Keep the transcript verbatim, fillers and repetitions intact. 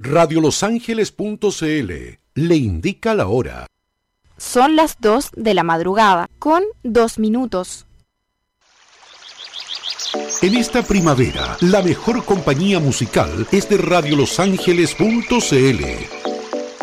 radio los ángeles punto c l le indica la hora. Son las dos de la madrugada, con dos minutos. En esta primavera, la mejor compañía musical es de radio los ángeles punto c l.